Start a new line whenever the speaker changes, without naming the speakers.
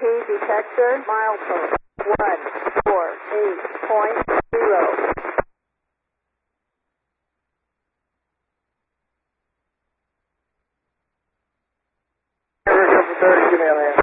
detector, milepost 148.0.
River 30, give me a hand.